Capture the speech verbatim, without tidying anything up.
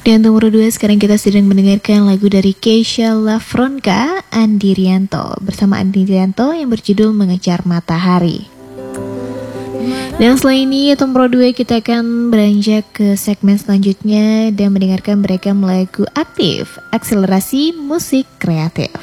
Dan nomor dua sekarang kita sedang mendengarkan lagu dari Keisha Lafronka, Andi Rianto bersama Andi Rianto yang berjudul Mengejar Matahari. Dan setelah ini nomor dua kita akan beranjak ke segmen selanjutnya dan mendengarkan beragam lagu aktif, akselerasi musik kreatif.